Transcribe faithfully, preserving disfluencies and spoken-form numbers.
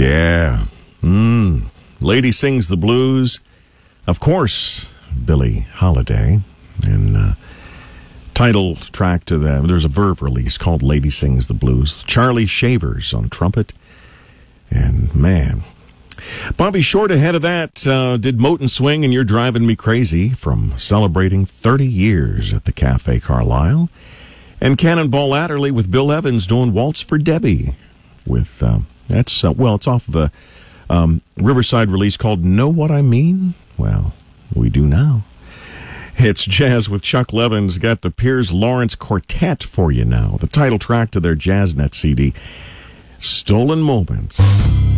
Yeah. Mm. Lady Sings the Blues. Of course, Billie Holiday. And uh, title track to that, there's a Verve release called Lady Sings the Blues. Charlie Shavers on trumpet. And man, Bobby Short ahead of that uh, did Moten Swing and You're Driving Me Crazy from celebrating thirty years at the Cafe Carlisle. And Cannonball Adderley with Bill Evans doing Waltz for Debbie. With, uh, that's, uh, well, it's off of a um, Riverside release called Know What I Mean? Well, we do now. It's Jazz with Chuck Levin's got the Piers Lawrence Quartet for you now. The title track to their JazzNet C D, Stolen Moments.